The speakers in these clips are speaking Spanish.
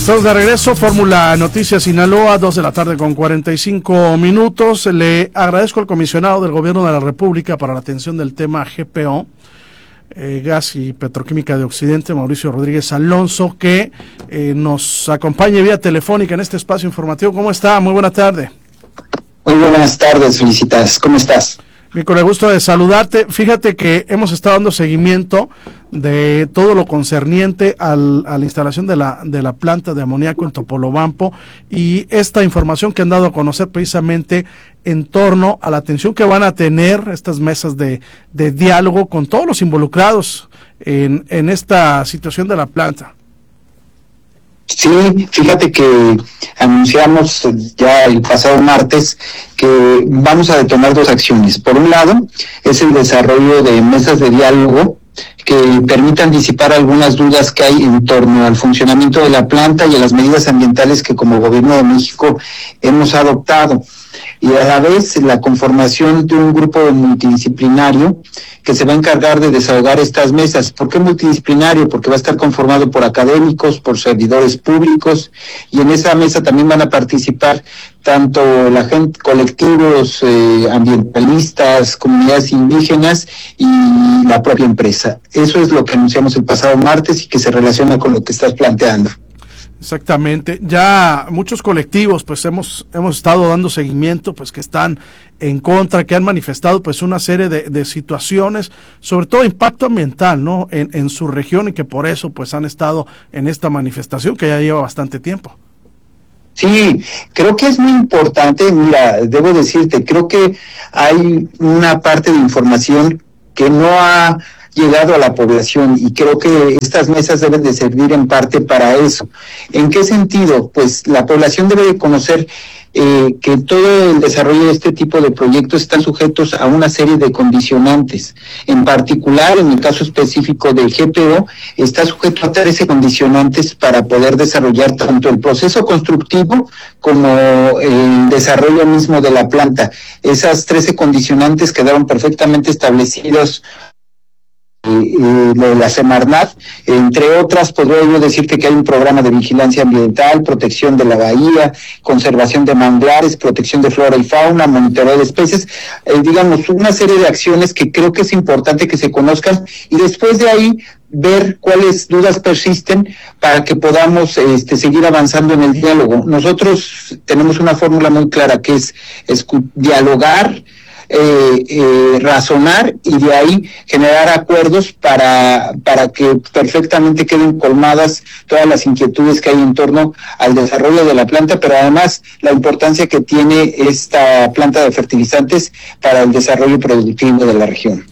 Estamos de regreso, Fórmula Noticias Sinaloa, 2 de la tarde con 45 minutos. Le agradezco al comisionado del Gobierno de la República para la atención del tema GPO, Gas y Petroquímica de Occidente, Mauricio Rodríguez Alonso, que nos acompañe vía telefónica en este espacio informativo. ¿Cómo está? Muy buena tarde. Muy buenas tardes, Felicitas. ¿Cómo estás? Bien, con el gusto de saludarte. Fíjate que hemos estado dando seguimiento de todo lo concerniente a la instalación de la planta de amoníaco en Topolobampo, y esta información que han dado a conocer precisamente en torno a la atención que van a tener estas mesas de diálogo con todos los involucrados en esta situación de la planta. Sí, fíjate que anunciamos ya el pasado martes que vamos a detonar dos acciones. Por un lado, es el desarrollo de mesas de diálogo que permitan disipar algunas dudas que hay en torno al funcionamiento de la planta y a las medidas ambientales que como Gobierno de México hemos adoptado. Y a la vez la conformación de un grupo multidisciplinario que se va a encargar de desahogar estas mesas. ¿Por qué multidisciplinario? Porque va a estar conformado por académicos, por servidores públicos, y en esa mesa también van a participar tanto la gente, colectivos ambientalistas, comunidades indígenas y la propia empresa. Eso es lo que anunciamos el pasado martes y que se relaciona con lo que estás planteando. Exactamente, ya muchos colectivos pues hemos estado dando seguimiento, pues que están en contra, que han manifestado pues una serie de situaciones, sobre todo impacto ambiental, ¿no? En su región, y que por eso pues han estado en esta manifestación que ya lleva bastante tiempo. Sí, creo que es muy importante. Mira, debo decirte, creo que hay una parte de información que no ha llegado a la población, y creo que estas mesas deben de servir en parte para eso. ¿En qué sentido? Pues la población debe de conocer que todo el desarrollo de este tipo de proyectos están sujetos a una serie de condicionantes. En particular, en el caso específico del GPO, está sujeto a 13 condicionantes para poder desarrollar tanto el proceso constructivo como el desarrollo mismo de la planta. Esas 13 condicionantes quedaron perfectamente establecidos de la Semarnat. Entre otras, podría yo decirte que hay un programa de vigilancia ambiental, protección de la bahía, conservación de manglares, protección de flora y fauna, monitoreo de especies, digamos, una serie de acciones que creo que es importante que se conozcan, y después de ahí ver cuáles dudas persisten para que podamos seguir avanzando en el diálogo. Nosotros tenemos una fórmula muy clara, que es dialogar, razonar, y de ahí generar acuerdos para que perfectamente queden colmadas todas las inquietudes que hay en torno al desarrollo de la planta, pero además la importancia que tiene esta planta de fertilizantes para el desarrollo productivo de la región.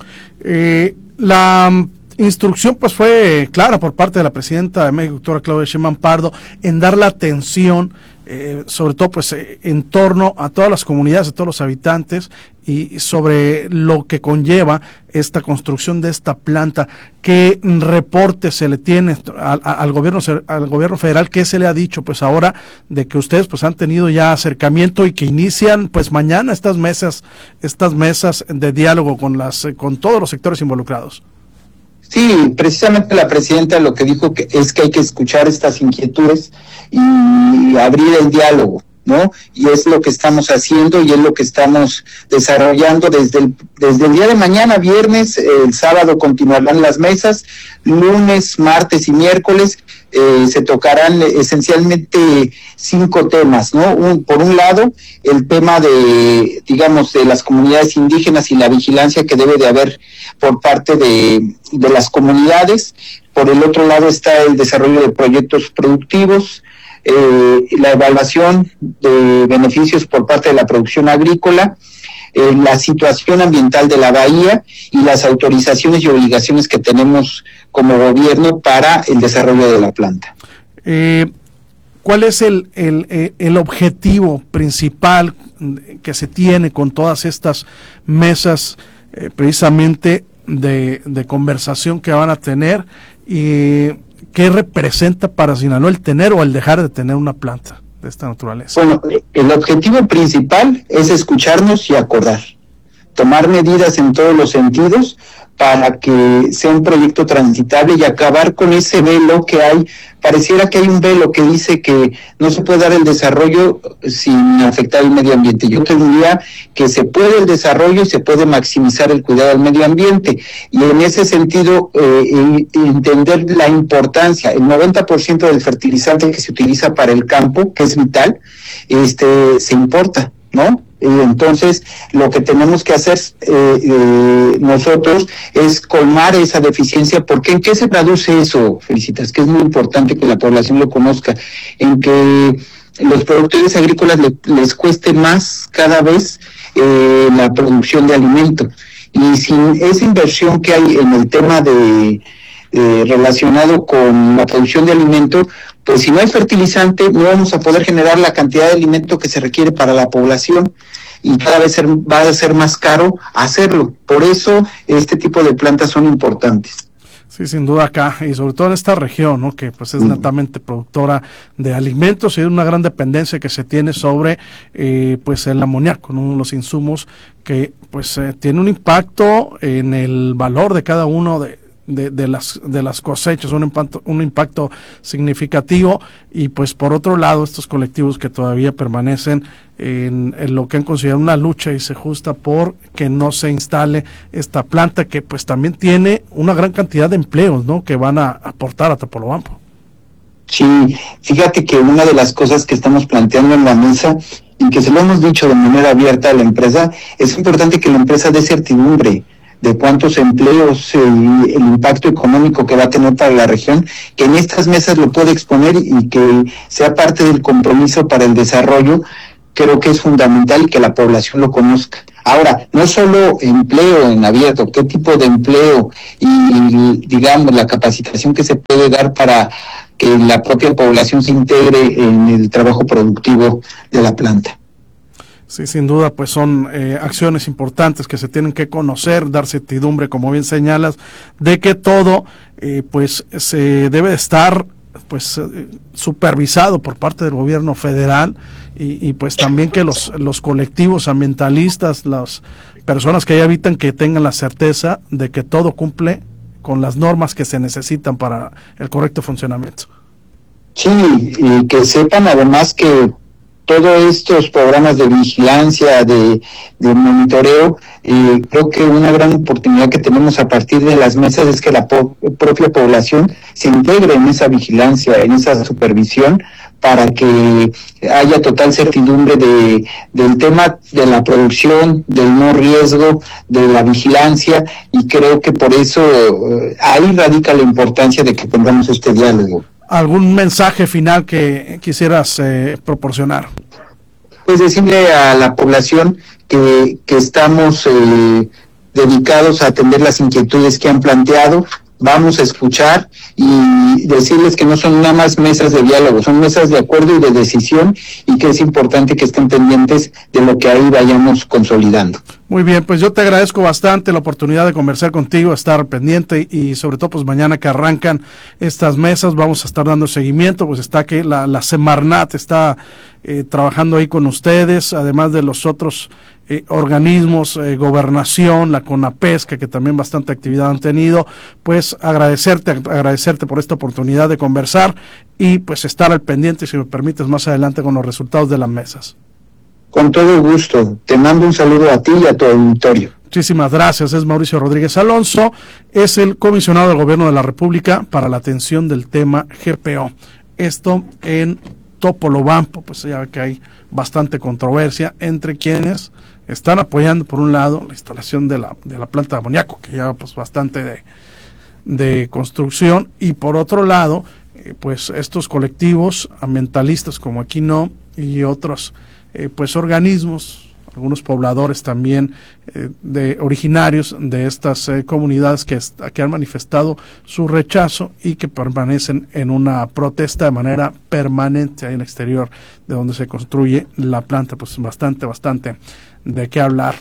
La instrucción pues fue clara por parte de la presidenta de México, doctora Claudia Sheinbaum Pardo, en dar la atención sobre todo pues en torno a todas las comunidades, a todos los habitantes, y sobre lo que conlleva esta construcción de esta planta. ¿Qué reporte se le tiene al gobierno federal? ¿Qué se le ha dicho pues ahora de que ustedes pues han tenido ya acercamiento y que inician pues mañana estas mesas de diálogo con todos los sectores involucrados? Sí, precisamente la presidenta lo que dijo es que hay que escuchar estas inquietudes y abrir el diálogo, ¿no? Y es lo que estamos haciendo y es lo que estamos desarrollando desde el día de mañana, viernes. El sábado continuarán las mesas, lunes, martes y miércoles se tocarán esencialmente 5 temas, ¿no? Por un lado, el tema de las comunidades indígenas y la vigilancia que debe de haber por parte de las comunidades. Por el otro lado está el desarrollo de proyectos productivos, la evaluación de beneficios por parte de la producción agrícola, la situación ambiental de la bahía y las autorizaciones y obligaciones que tenemos como gobierno para el desarrollo de la planta. ¿Cuál es el objetivo principal que se tiene con todas estas mesas precisamente de conversación que van a tener, y qué representa para Sinaloa el tener o el dejar de tener una planta de esta naturaleza? Bueno, el objetivo principal es escucharnos y acordar. tomar medidas en todos los sentidos para que sea un proyecto transitable y acabar con ese velo que hay. Pareciera que hay un velo que dice que no se puede dar el desarrollo sin afectar el medio ambiente. Yo tendría que se puede el desarrollo y se puede maximizar el cuidado del medio ambiente. Y en ese sentido, entender la importancia. El 90% del fertilizante que se utiliza para el campo, que es vital, se importa, ¿no? Entonces, lo que tenemos que hacer nosotros es colmar esa deficiencia, porque ¿en qué se traduce eso, Felicitas? Que es muy importante que la población lo conozca, en que los productores agrícolas les cueste más cada vez la producción de alimento. Y sin esa inversión que hay en el tema relacionado con la producción de alimento, pues si no hay fertilizante no vamos a poder generar la cantidad de alimento que se requiere para la población y cada vez va a ser más caro hacerlo. Por eso este tipo de plantas son importantes. Sí, sin duda acá, y sobre todo en esta región, ¿no? Que pues es netamente productora de alimentos y hay una gran dependencia que se tiene sobre pues el amoníaco, ¿no? Uno de los insumos que pues tiene un impacto en el valor de cada uno de las cosechas, un impacto significativo. Y pues por otro lado estos colectivos que todavía permanecen en lo que han considerado una lucha y se justa por que no se instale esta planta, que pues también tiene una gran cantidad de empleos, ¿no? Que van a aportar a Topolobampo. Sí, fíjate que una de las cosas que estamos planteando en la mesa y que se lo hemos dicho de manera abierta a la empresa, es importante que la empresa dé certidumbre de cuántos empleos y el impacto económico que va a tener para la región, que en estas mesas lo puede exponer y que sea parte del compromiso para el desarrollo. Creo que es fundamental que la población lo conozca. Ahora, no solo empleo en abierto, qué tipo de empleo y digamos la capacitación que se puede dar para que la propia población se integre en el trabajo productivo de la planta. Sí, sin duda, pues son acciones importantes que se tienen que conocer, dar certidumbre, como bien señalas, de que todo pues se debe estar pues supervisado por parte del gobierno federal y pues también que los colectivos ambientalistas, las personas que ahí habitan, que tengan la certeza de que todo cumple con las normas que se necesitan para el correcto funcionamiento. Sí, y que sepan además que todos estos programas de vigilancia, de monitoreo, creo que una gran oportunidad que tenemos a partir de las mesas es que la propia población se integre en esa vigilancia, en esa supervisión, para que haya total certidumbre del tema de la producción, del no riesgo, de la vigilancia, y creo que por eso ahí radica la importancia de que tengamos este diálogo. ¿Algún mensaje final que quisieras proporcionar? Pues decirle a la población que estamos dedicados a atender las inquietudes que han planteado, vamos a escuchar y decirles que no son nada más mesas de diálogo, son mesas de acuerdo y de decisión, y que es importante que estén pendientes de lo que ahí vayamos consolidando. Muy bien, pues yo te agradezco bastante la oportunidad de conversar contigo, estar pendiente y sobre todo pues mañana que arrancan estas mesas vamos a estar dando seguimiento, pues está que la Semarnat está trabajando ahí con ustedes, además de los otros organismos, gobernación, la CONAPESCA, que también bastante actividad han tenido. Pues agradecerte por esta oportunidad de conversar y pues estar al pendiente, si me permites, más adelante con los resultados de las mesas. Con todo gusto. Te mando un saludo a ti y a tu auditorio. Muchísimas gracias. Es Mauricio Rodríguez Alonso, es el comisionado del Gobierno de la República para la atención del tema GPO. Esto en Topolobampo, pues ya ve que hay bastante controversia entre quienes están apoyando, por un lado, la instalación de la planta de amoníaco, que lleva pues bastante de construcción, y por otro lado, pues estos colectivos ambientalistas como Equino y otros pues organismos, algunos pobladores también originarios de estas comunidades que han manifestado su rechazo y que permanecen en una protesta de manera permanente ahí en el exterior de donde se construye la planta. Pues bastante de qué hablar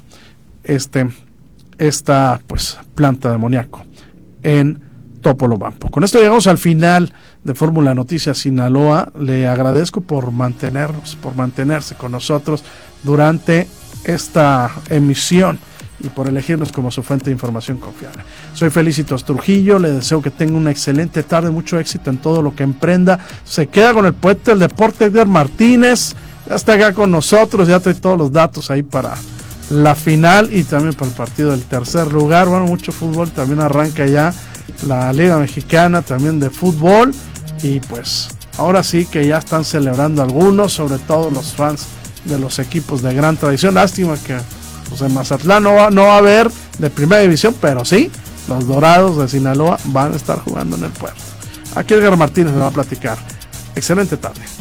esta pues planta de amoníaco en Topolobampo. Con esto llegamos al final de Fórmula Noticias Sinaloa. Le agradezco por mantenerse con nosotros durante esta emisión y por elegirnos como su fuente de información confiable. Soy Felicitos Trujillo, le deseo que tenga una excelente tarde, mucho éxito en todo lo que emprenda. Se queda con el poeta del deporte, Edgar Martínez, ya está acá con nosotros, ya trae todos los datos ahí para la final y también para el partido del tercer lugar. Bueno, mucho fútbol, también arranca ya la Liga Mexicana también de fútbol, y pues ahora sí que ya están celebrando algunos, sobre todo los fans de los equipos de gran tradición. Lástima que pues en Mazatlán no va a haber de primera división, pero sí, los Dorados de Sinaloa van a estar jugando en el Puerto. Aquí Edgar Martínez me va a platicar. Excelente tarde.